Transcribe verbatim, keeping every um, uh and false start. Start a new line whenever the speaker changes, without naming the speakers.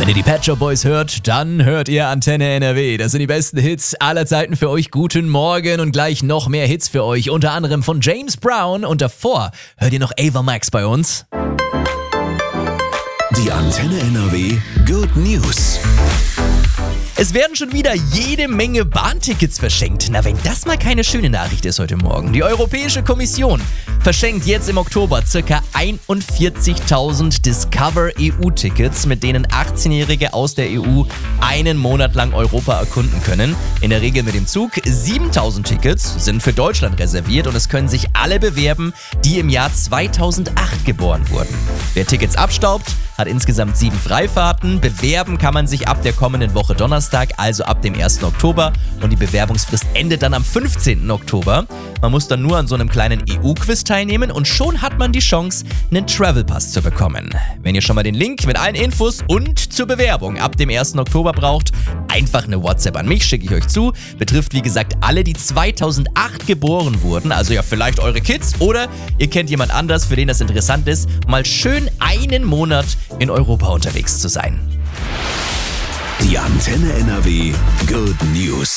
Wenn ihr die Pet Shop Boys hört, dann hört ihr Antenne N R W. Das sind die besten Hits aller Zeiten für euch. Guten Morgen und gleich noch mehr Hits für euch. Unter anderem von James Brown. Und davor hört ihr noch Ava Max bei uns.
Die Antenne N R W Good News.
Es werden schon wieder jede Menge Bahntickets verschenkt. Na, wenn das mal keine schöne Nachricht ist heute Morgen. Die Europäische Kommission verschenkt jetzt im Oktober ca. einundvierzigtausend Discover E U-Tickets, mit denen achtzehnjährige aus der E U einen Monat lang Europa erkunden können. In der Regel mit dem Zug. siebentausend Tickets sind für Deutschland reserviert und es können sich alle bewerben, die im Jahr zweitausendacht geboren wurden. Wer Tickets abstaubt, hat insgesamt sieben Freifahrten. Bewerben kann man sich ab der kommenden Woche Donnerstag, also ab dem ersten Oktober. Und die Bewerbungsfrist endet dann am fünfzehnten Oktober. Man muss dann nur an so einem kleinen E U-Quiz teilnehmen und schon hat man die Chance, einen Travel Pass zu bekommen. Wenn ihr schon mal den Link mit allen Infos und zur Bewerbung ab dem ersten Oktober braucht, einfach eine WhatsApp an mich, schicke ich euch zu. Betrifft wie gesagt alle, die zweitausendacht geboren wurden, also ja vielleicht eure Kids oder ihr kennt jemand anders, für den das interessant ist, mal schön einen Monat in Europa unterwegs zu sein.
Die Antenne N R W Good News.